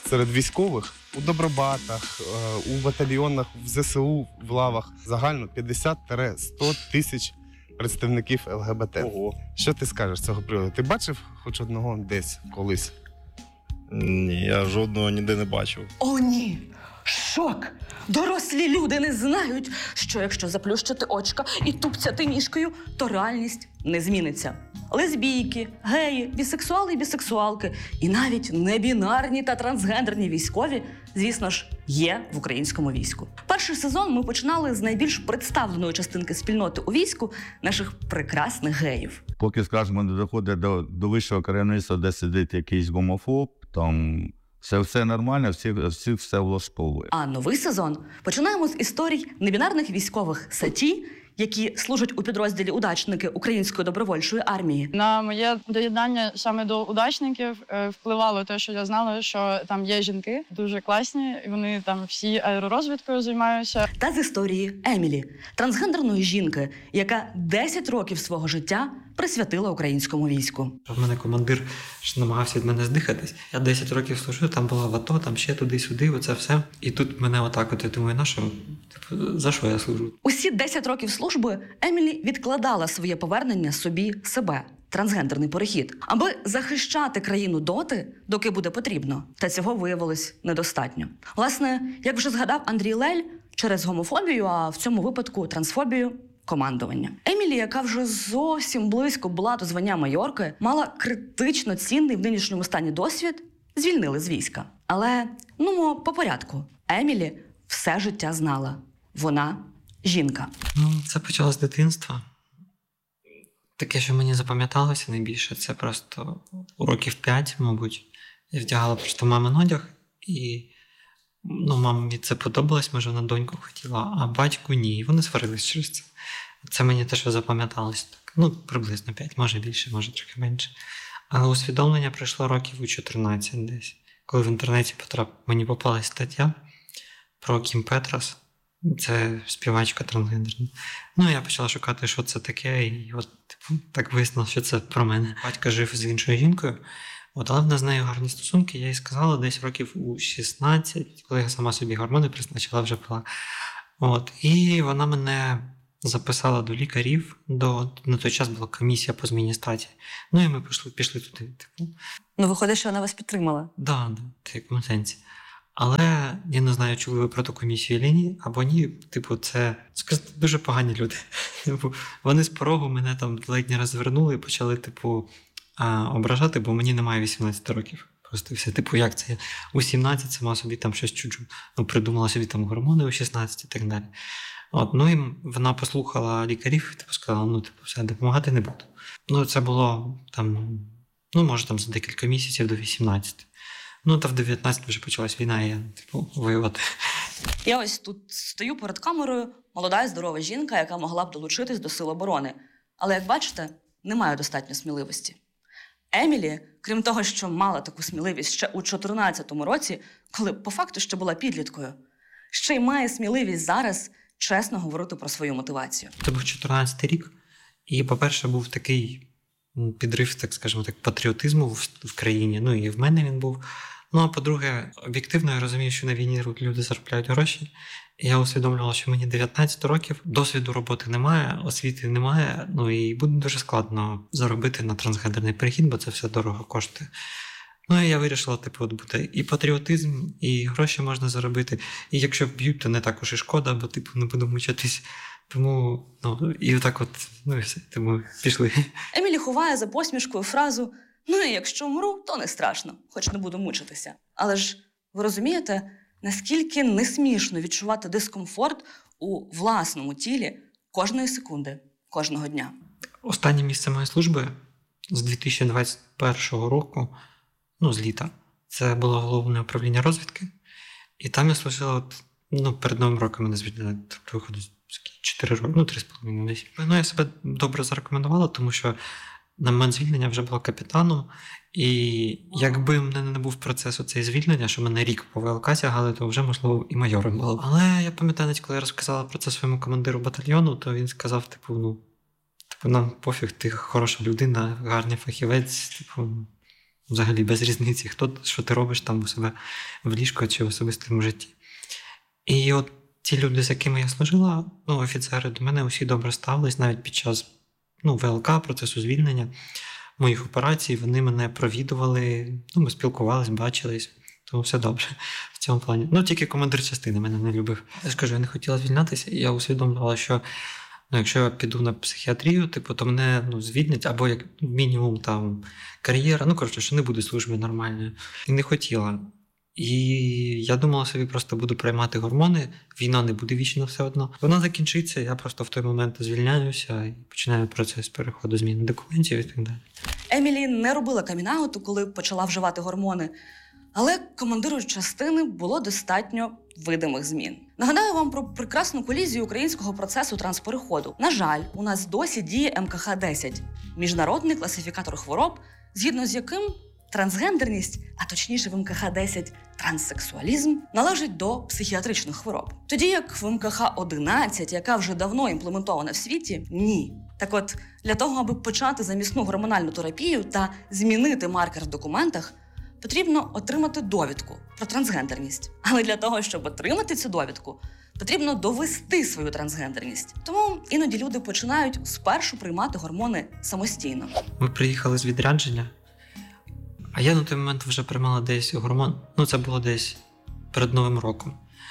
серед військових у Добробатах, у батальйонах, в ЗСУ, в лавах загально 50-100 тисяч представників ЛГБТ. Ого. Що ти скажеш з цього приводу? Ти бачив хоч одного десь колись? Ні, я жодного ніде не бачив. О, ні! Шок! Дорослі люди не знають, що якщо заплющити очка і тупцяти ніжкою, то реальність не зміниться. Лесбійки, геї, бісексуали і бісексуалки, і навіть небінарні та трансгендерні військові, звісно ж, є в українському війську. Перший сезон ми починали з найбільш представленої частинки спільноти у війську – наших прекрасних геїв. Поки, скажімо, не доходить до вищого керівництва, де сидить якийсь гомофоб, там все нормально, всі все влаштовує. А новий сезон починаємо з історій небінарних військових САТІ, які служать у підрозділі «Удачники» Української добровольчої армії. На моє доєднання саме до удачників впливало те, що я знала, що там є жінки дуже класні, і вони там всі аеророзвідкою займаються. Та з історії Емілі, трансгендерної жінки, яка 10 років свого життя присвятила українському війську. В мене командир намагався від мене здихатись. Я 10 років служив, там була в АТО, там ще туди-сюди, оце все. І тут мене отак, я думаю, на що? За що я служу? Усі 10 років служби Емілі відкладала своє повернення себе, трансгендерний перехід, аби захищати країну доти, доки буде потрібно. Та цього виявилось недостатньо. Власне, як вже згадав Андрій Лель, через гомофобію, а в цьому випадку трансфобію, командування. Емілі, яка вже зовсім близько була до звання майорки, мала критично цінний в нинішньому стані досвід, звільнили з війська. Але, по порядку. Емілі все життя знала. Вона жінка. Це почалось з дитинства. Таке, що мені запам'яталося найбільше, це просто років 5, мабуть. Я вдягала просто мамин одяг, і мамі це подобалось, може вона доньку хотіла, а батьку ні. І вони сварились через це. Це мені те, що запам'яталося. Приблизно 5, може більше, може трохи менше. Але усвідомлення пройшло років у 14 десь. Коли в інтернеті мені попалась стаття про Кім Петрос. Це співачка трансгендерна. Я почала шукати, що це таке, і так вияснилося, що це про мене. Батько жив з іншою жінкою, але в нас з нею гарні стосунки. Я їй сказала десь років у 16, коли я сама собі гормони призначила, вже пила. І вона мене записала до лікарів, на той час була комісія по зміні статі. І ми пішли туди. Виходить, що вона вас підтримала. Да, в якому сенсі. Але я не знаю, чули ви про ту комісію або ні. Це дуже погані люди. Вони з порогу мене там ледь не розвернули і почали, ображати, бо мені немає 18 років. Просто все, як це я у 17 сама собі там щось чуджу. Придумала собі там гормони у 16 і так далі. І вона послухала лікарів і сказала, все, допомагати не буду. Це було там, може там за декілька місяців до 18. Та в 19 вже почалась війна, і я, воювати. Я ось тут стою перед камерою, молода і здорова жінка, яка могла б долучитись до Сил оборони. Але, як бачите, не маю достатньо сміливості. Емілі, крім того, що мала таку сміливість ще у 14-му році, коли по факту ще була підліткою, ще й має сміливість зараз чесно говорити про свою мотивацію. Це був 14-й рік, і, по-перше, був такий підрив, так скажімо так, патріотизму в країні, і в мене він був. А по-друге, об'єктивно я розумію, що на війні люди заробляють гроші. І я усвідомлювала, що мені 19 років, досвіду роботи немає, освіти немає, і буде дуже складно заробити на трансгендерний перехід, бо це все дорого коштує. І я вирішила, буде і патріотизм, і гроші можна заробити. І якщо б'ють, то не так уж і шкода, бо, не буду мучитись. Тому, і отак і все, тому пішли. Емілі ховає за посмішкою фразу і якщо вмру, то не страшно, хоч не буду мучитися. Але ж ви розумієте, наскільки несмішно відчувати дискомфорт у власному тілі кожної секунди, кожного дня. Останнє місце моєї служби з 2021 року, з літа, це було Головне управління розвідки. І там я служила, перед Новим роком мене звільнили, виходить 4 роки, 3,5 десь. Я себе добре зарекомендувала, тому що на момент звільнення вже була капітаном, і якби в мене не був процес оцей звільнення, що мене рік по ВЛК тягали, то вже, можливо, і майором було. Але я пам'ятаю, коли я розказала про це своєму командиру батальйону, то він сказав, нам пофіг, ти хороша людина, гарний фахівець, взагалі без різниці, що ти робиш там у себе в ліжку чи в особистому житті. І от ті люди, з якими я служила, офіцери, до мене усі добре ставились, навіть під час ВЛК, процесу звільнення, моїх операцій, вони мене провідували, ми спілкувались, бачились, тому все добре в цьому плані. Тільки командир частини мене не любив. Я ж кажу, я не хотіла звільнятися, і я усвідомлювала, що якщо я піду на психіатрію, то мене звільнять, або як мінімум там кар'єра, що не буде служби нормальної. І не хотіла. І я думала собі, просто буду приймати гормони, війна не буде вічно все одно. Вона закінчиться, я просто в той момент звільняюся і починаю процес переходу зміни документів і так далі. Емілі не робила камінауту, коли почала вживати гормони, але командиру частини було достатньо видимих змін. Нагадаю вам про прекрасну колізію українського процесу транспереходу. На жаль, у нас досі діє МКХ-10 – міжнародний класифікатор хвороб, згідно з яким трансгендерність, а точніше в МКХ-10 транссексуалізм, належить до психіатричних хвороб. Тоді як в МКХ-11, яка вже давно імплементована в світі, ні. Так от, для того, аби почати замісну гормональну терапію та змінити маркер в документах, потрібно отримати довідку про трансгендерність. Але для того, щоб отримати цю довідку, потрібно довести свою трансгендерність. Тому іноді люди починають спершу приймати гормони самостійно. Ми приїхали з відрядження, а я на той момент вже приймала десь гормон. Це було десь перед Новим роком.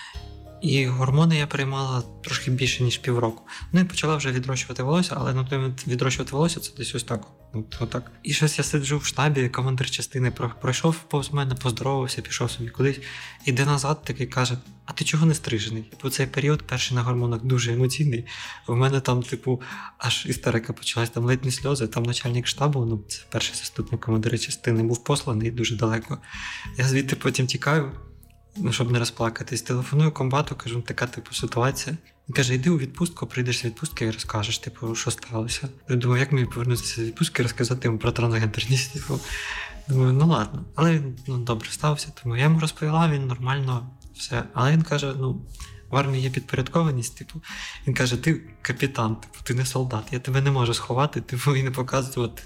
І гормони я приймала трошки більше, ніж півроку. І почала вже відрощувати волосся, але на той момент відрощувати волосся це десь ось так. Отак. І щось я сиджу в штабі, командир частини пройшов повз мене, поздоровався, пішов собі кудись. Іде назад, такий каже: а ти чого не стрижений? У цей період, перший на гормонах, дуже емоційний. В мене там, аж істерика почалась, там ледь не сльози. Там начальник штабу, це перший заступник командира частини, був посланий дуже далеко. Я звідти потім тікаю, щоб не розплакатись. Телефоную комбату, кажу, така ситуація. Він каже: йди у відпустку, прийдеш з відпустки і розкажеш, що сталося. Я думаю, як мені повернутися з відпустки і розказати йому про трансгендерність. Думаю, ладно. Але він добре стався, тому я йому розповіла, він нормально все. Але він каже, в армії є підпорядкованість, він каже: ти капітан, ти не солдат, я тебе не можу сховати, і не показувати.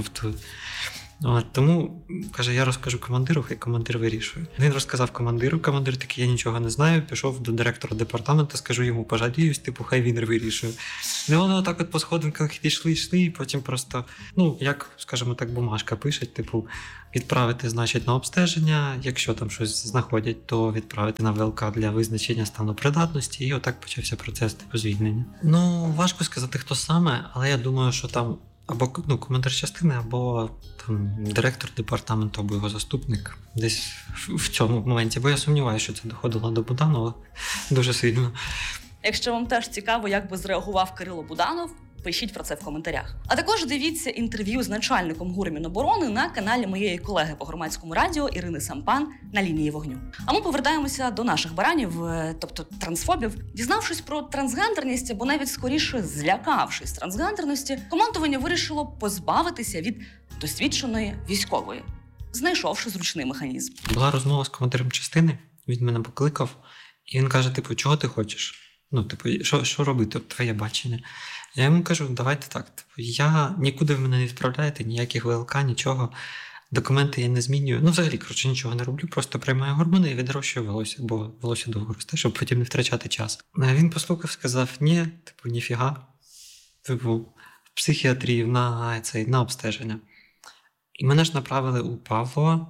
Тому, каже, я розкажу командиру, хай командир вирішує. Він розказав командиру, командир такий: я нічого не знаю, пішов до директора департаменту, скажу йому, пожаліюсь, хай він вирішує. І вони отак от по сходинках йшли, і потім просто, як, скажімо так, бумажка пише, відправити, значить, на обстеження, якщо там щось знаходять, то відправити на ВЛК для визначення стану придатності, і отак почався процес звільнення. Важко сказати, хто саме, але я думаю, що там або командир частини, або там директор департаменту, або його заступник. Десь в цьому моменті. Бо я сумніваюся, що це доходило до Буданова дуже сильно. Якщо вам теж цікаво, як би зреагував Кирило Буданов, пишіть про це в коментарях. А також дивіться інтерв'ю з начальником ГУР Міноборони на каналі моєї колеги по громадському радіо Ірини Сампан «На лінії вогню». А ми повертаємося до наших баранів, тобто трансфобів. Дізнавшись про трансгендерність, або навіть скоріше злякавшись трансгендерності, командування вирішило позбавитися від досвідченої військової, знайшовши зручний механізм. Була розмова з командиром частини, він мене покликав, і він каже, чого ти хочеш? Що робити? Твоє бачення. Я йому кажу, давайте так, я нікуди в мене не відправляєте, ніяких ВЛК, нічого, документи я не змінюю. Взагалі, нічого не роблю, просто приймаю гормони і відрощую волосся, бо волосся довго росте, щоб потім не втрачати час. Він послухав, сказав, ні, ніфіга, в психіатрії, на обстеження. І мене ж направили у Павлова,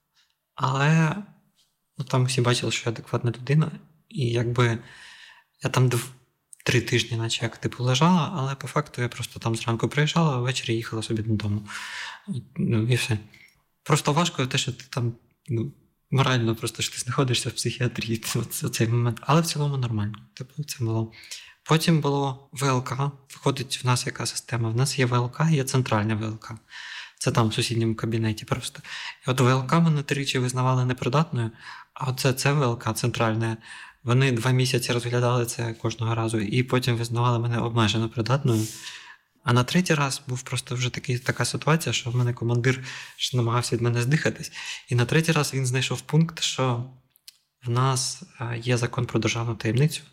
але там всі бачили, що я адекватна людина, і я там 3 тижні, наче як лежала, але по факту я просто там зранку приїжджала, а ввечері їхала собі додому. І все. Просто важко те, що ти там морально просто що ти знаходишся в психіатрії в цей момент. Але в цілому нормально. Це було. Потім було ВЛК. Виходить, в нас яка система? В нас є ВЛК, є центральна ВЛК. Це там в сусідньому кабінеті просто. І от ВЛК мене 3 визнавали непридатною, а це ВЛК центральне. Вони 2 місяці розглядали це кожного разу, і потім визнавали мене обмежено придатною. А на 3-й раз був просто вже така ситуація, що в мене командир намагався від мене здихатись. І на 3-й раз він знайшов пункт, що в нас є закон про державну таємницю,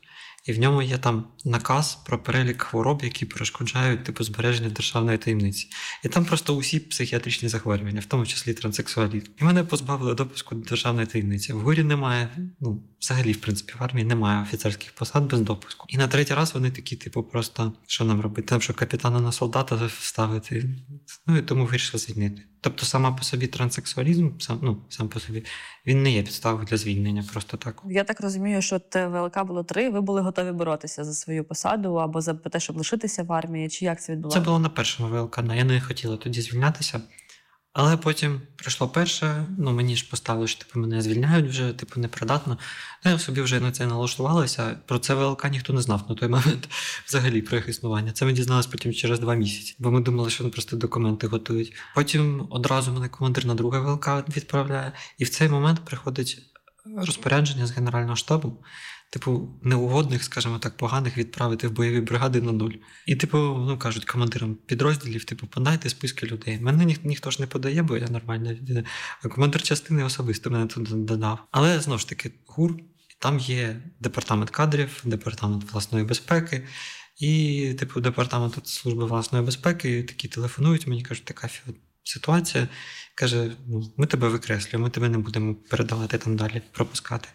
І в ньому є там наказ про перелік хвороб, які перешкоджають типу збереження державної таємниці. І там просто усі психіатричні захворювання, в тому числі транссексуалізм. І мене позбавили допуску до державної таємниці. В ГУРі немає, взагалі, в принципі, в армії немає офіцерських посад без допуску. І на третій раз вони такі, типу, просто, що нам робити? Там, що капітана на солдата вставити. І тому вирішили звільнити. Тобто сама по собі транссексуалізм, сам по собі, він не є підставою для звільнення, просто так. Я так розумію, що ВЛК було 3, ви були готові боротися за свою посаду або за те, щоб лишитися в армії, чи як це відбувалося? Це було на першому ВЛК, я не хотіла тоді звільнятися. Але потім прийшло перше, мені ж поставили, що мене звільняють вже, непридатно. Я собі вже на це налаштувалася. Про це ВЛК ніхто не знав на той момент взагалі про їх існування. Це ми дізналися потім через 2 місяці, бо ми думали, що вони просто документи готують. Потім одразу мене командир на друге ВЛК відправляє. І в цей момент приходить розпорядження з Генерального штабу, неугодних, скажімо так, поганих відправити в бойові бригади на 0. І, кажуть командирам підрозділів, подайте списки людей. Мене ніхто ж не подає, бо я нормальна людина. А командир частини особисто мене туди додав. Але, знову ж таки, ГУР, там є департамент кадрів, департамент власної безпеки. І, департамент служби власної безпеки такі телефонують, мені кажуть, така ситуація. Каже, ми тебе викреслюємо, ми тебе не будемо передавати там далі, пропускати.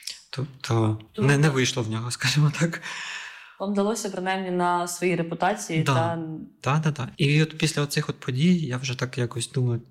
Тобто не вийшло в нього, скажімо так. Вам вдалося, принаймні, на своїй репутації? Так. І от після оцих подій я вже так якось думаю,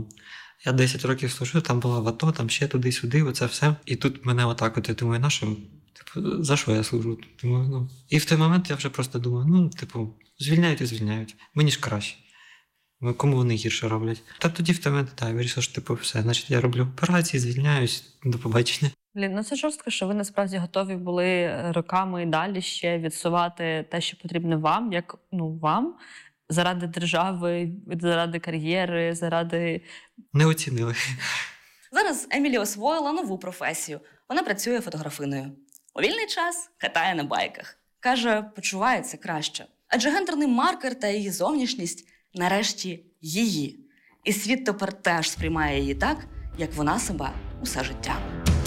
я 10 років служу, там була в АТО, там ще туди-сюди, оце все. І тут мене отак, я думаю, на що? За що я служу? Думаю, І в той момент я вже просто думаю, звільняють і звільняють. Мені ж краще. Кому вони гірше роблять? Та тоді в той момент, я вирішив, що все, значить я роблю операції, звільняюсь, до побачення. Це жорстко, що ви насправді готові були роками і далі ще відсувати те, що потрібно вам, як вам, заради держави, заради кар'єри, заради... Не оцінили. Зараз Емілі освоїла нову професію. Вона працює фотографиною. У вільний час катає на байках. Каже, почувається краще. Адже гендерний маркер та її зовнішність нарешті її. І світ тепер теж сприймає її так, як вона себе усе життя.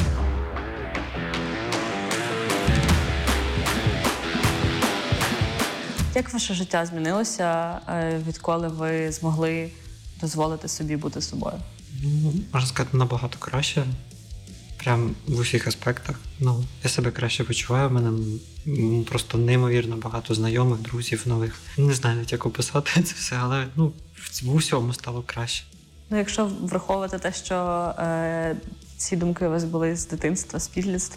Як ваше життя змінилося, відколи ви змогли дозволити собі бути собою? Можна сказати, набагато краще. Прям в усіх аспектах. Я себе краще почуваю, в мене просто неймовірно багато знайомих, друзів нових. Не знаю, як описати це все, але в усьому стало краще. Якщо враховувати те, що ці думки у вас були з дитинства, з підлітства,